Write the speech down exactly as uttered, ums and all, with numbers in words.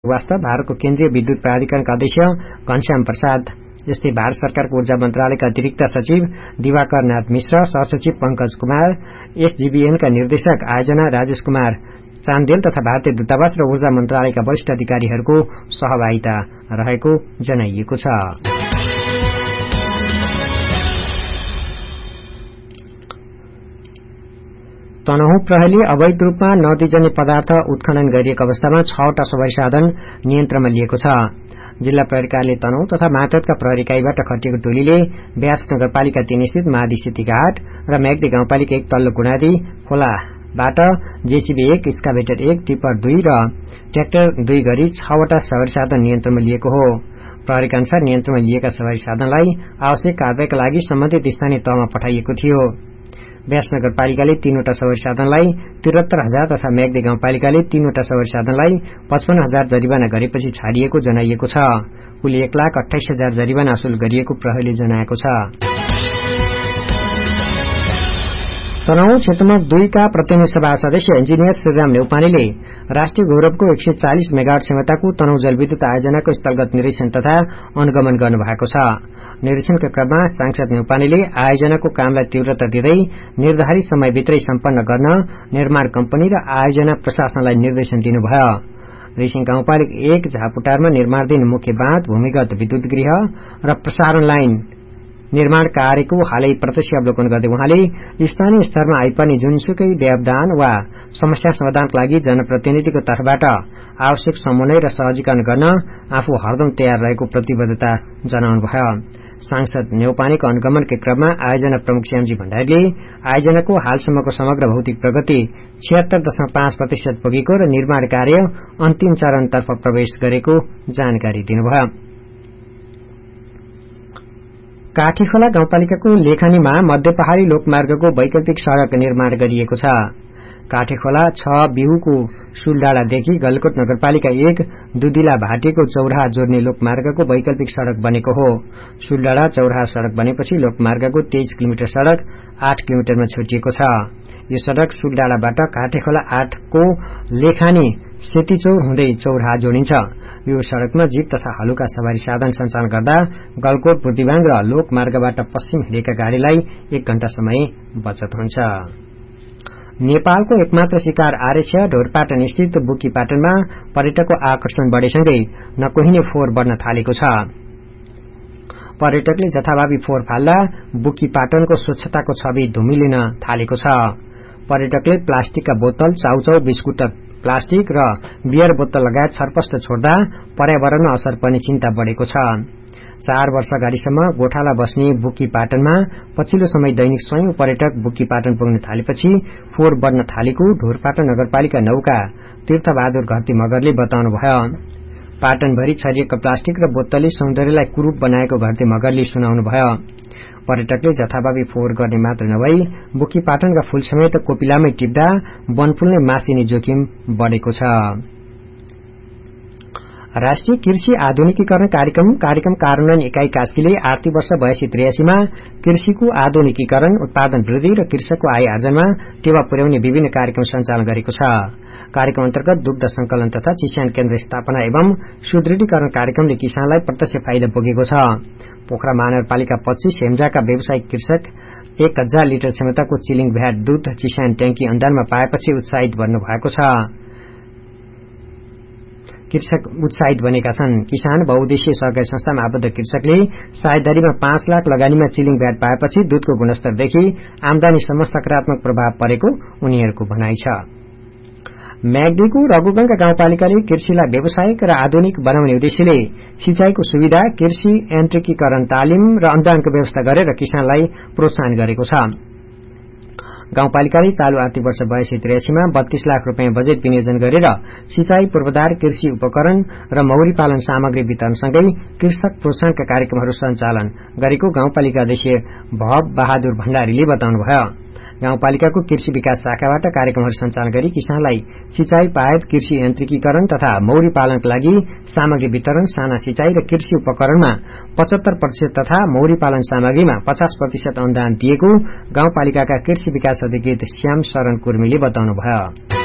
वास्ता भारतको केन्द्रीय विद्युत प्राधिकरणका अध्यक्ष घनश्याम प्रसाद, यस्तै भारत सरकारको ऊर्जा मन्त्रालयका अतिरिक्त सचिव दिवाकर नाथ मिश्र, सहसचिव पंकज कुमार, एसजीबीएनका निर्देशक आयोजना राजेश कुमार चान्देल तथा भारतीय दूतावास र ऊर्जा मन्त्रालयका वरिष्ठ अधिकारीहरूको सहभागिता रहेको जनाइएको छ। तनहुँ प्रहरीले अवैध रूपमा नदीजन्य पदार्थ उत्खनन गरिएको अवस्थामा छवटा सवारी साधन नियन्त्रणमा लिएको छ। जिल्ला प्रहरी कार्यालय तनहुँ तथा मातहतका प्रहरी इकाइबाट खटिएको टोलीले व्यास नगरपालिका तीन स्थित महादी सेती घाट र म्याग्दी गाउँपालिका एक तल्लो गुणादी खोलाबाट जेसीबी एक, स्काभेटर एक, टिपर दुई र ट्र्याक्टर दुई गरी छवटा सवारी साधन नियन्त्रणमा लिएको हो। प्रहरीका अनुसार नियन्त्रणमा लिएका सवारी साधनलाई आवश्यक कारबाहीका लागि सम्बन्धित स्थानीय तहमा पठाइएको थियो। व्यास नगरपालिकाले तीनवटा सवारी साधनलाई त्रिहत्तर हजार तथा म्याग्दी गाउँपालिकाले तीनवटा सवारी साधनलाई पचपन्न हजार जरिवाना गरेपछि छाडिएको जनाइएको छ। कुल एक लाख अठाइस हजार जरिवाना असुल गरिएको प्रहरीले जनाएको छ। तनहुँ क्षेत्रमा दुईका प्रतिनिधि सभा सदस्य इन्जिनियर श्रीराम नेउपानेले राष्ट्रिय गौरवको एक सय चालिस मेगावाट क्षमताको तनहुँ जलविद्युत आयोजनाको स्थलगत निरीक्षण तथा अनुगमन गर्नुभएको छ। निरीक्षणका क्रममा सांसद नेउपानेले आयोजनाको कामलाई तीव्रता दिँदै निर्धारित समयभित्रै सम्पन्न गर्न निर्माण कम्पनी र आयोजना प्रशासनलाई निर्देशन दिनुभयो। रेसिङ गाउँपालिका एक झापुटारमा निर्माणाधीन मुख्य बाँध, भूमिगत विद्युत गृह र प्रसारण लाइन निर्माण कार्यको हालै प्रत्यक्ष अवलोकन गर्दै उहाँले स्थानीय स्तरमा आइपर्ने जुनसुकै व्यवधान वा समस्या समाधानका लागि जनप्रतिनिधिको तर्फबाट आवश्यक समन्वय र सहजीकरण गर्न आफू हरदम तयार रहेको प्रतिबद्धता जनाउनुभयो। सांसद नेउपानेको अनुगमनकै क्रममा आयोजना प्रमुख श्यामजी भण्डारीले आयोजनाको हालसम्मको समग्र भौतिक प्रगति छिहत्तर दशमलव पाँच प्रतिशत पुगेको र निर्माण कार्य अन्तिम चरणतर्फ प्रवेश गरेको जानकारी दिनुभयो। काठीखोला गाउँपालिकाको लेखानीमा मध्य पहाड़ी लोकमार्गको वैकल्पिक सड़क निर्माण गरिएको छ। काठीखोला छ बिहुको सुलडाँडादेखि गलकोट नगरपालिका एक दुधिला भाटीको चौराहा जोड्ने लोकमार्गको वैकल्पिक सड़क बनेको हो। सुलडाँडा चौराहा सड़क बनेपछि लोकमार्गको तेइस किलोमिटर सड़क आठ किलोमिटरमा छुटिएको छ। यो सड़क सुलडाँडाबाट काठीखोला आठको लेखानी सेतीचौर हुँदै चौराहा जोडिन्छ। यो सड़कमा जीप तथा हलुका सवारी साधन सञ्चालन गर्दा गलकोट बुद्धिबाङ र लोकमार्गबाट पश्चिम हिँडेका गाड़ीलाई एक घण्टा समय बचत हुन्छ। नेपालको एकमात्र शिकार आर्य ढोरपाटन स्थित बुकी पाटनमा पर्यटकको आकर्षण बढेसँगै नकोहिने फोहोर बढ्न थालेको छ। पर्यटकले जथाभावी फोहोर फाल्दा बुकी पाटनको स्वच्छताको छवि धुमिलिन थालेको छ। पर्यटकले प्लास्टिकका बोतल, चाउचाउ, बिस्कुट, प्लास्टिक र बियर बोतल लगायत छरपष्ट छोड्दा पर्यावरणमा असर पर्ने चिन्ता बढ़ेको छ। चार वर्ष अगाडिसम्म गोठाला बस्ने बुकी पाटनमा पछिल्लो समय दैनिक स्वयं पर्यटक बुकी पाटन पुग्न थालेपछि फोहोर बढ्न थालेको ढोरपाटन नगरपालिका नौका तीर्थबहादुर घरती मगरले बताउनुभयो। पाटनभरि छरिएको प्लास्टिक र बोतलले सौन्दर्यलाई कुरूप बनाएको घरती मगरले सुनाउनुभयो। पर्यटकले जथाभावी फोहोर गर्ने मात्र नभई बुकी पाटनका फूल समेत कोपिलामै टिप्दा वनफूल नै मासिने जोखिम बढ़ेको छ। राष्ट्रिय कृषि आधुनिकीकरण कार्यक्रम कार्यक्रम कार्यान्वयन इकाई कास्कीले आर्थिक वर्ष बयासी त्रियासीमा कृषिको आधुनिकीकरण, उत्पादन वृद्धि र कृषकको आय आर्जनमा टेवा पुर्याउने विभिन्न कार्यक्रम सञ्चालन गरेको छ। कार्यक्रम अन्तर्गत दुग्ध संकलन तथा चिस्यान केन्द्र स्थापना एवं सुदृढीकरण कार्यक्रमले किसानलाई प्रत्यक्ष फाइदा पुगेको छ। पोखरा महानगरपालिका पच्चीस हेम्जाका व्यावसायिक कृषक एक हजार लिटर क्षमताको चिलिङ भ्याट दूध चिस्यान ट्याङ्की अनुदानमा पाएपछि उत्साहित बन्नु भएको छ। कृषक उत्साहित बनेका छन्। किसान बहुउद्देश्यीय सहकारी संस्थामा आबद्ध कृषकले साझेदारीमा पाँच लाख लगानीमा चिलिङ भ्याट पाएपछि दूधको गुणस्तरदेखि आमदानीसम्म सकारात्मक प्रभाव परेको उनीहरूको भनाइ छ। म्याग्दीको रघुगंगा गाउँपालिकाले कृषिलाई व्यावसायिक र आधुनिक बनाउने उद्देश्यले सिंचाईको सुविधा, कृषि यान्त्रिकीकरण तालिम र अनुदानको व्यवस्था गरेर किसानलाई प्रोत्साहन गरेको छ। गाउँपालिकाले चालू आर्थिक वर्ष बयासी त्रियासीमा बत्तीस लाख रूपियाँ बजेट विनियोजन गरेर सिंचाई पूर्वाधार, कृषि उपकरण र मौरी पालन सामग्री वितरणसँगै कृषक प्रोत्साहनका कार्यक्रमहरू सञ्चालन गरेको गाउँपालिका अध्यक्ष भव बहादुर भण्डारीले बताउनुभयो। गाउँपालिकाको कृषि विकास शाखाबाट कार्यक्रमहरू सञ्चालन गरी किसानलाई सिंचाई पाइप, कृषि यान्त्रिकीकरण तथा मौरी पालनका लागि सामग्री वितरण, साना सिंचाई र कृषि उपकरणमा पचहत्तर प्रतिशत तथा मौरी पालन सामग्रीमा पचास प्रतिशत अनुदान दिएको गाउँपालिकाका कृषि विकास अधिकृत श्याम शरण कुर्मीले बताउनुभयो।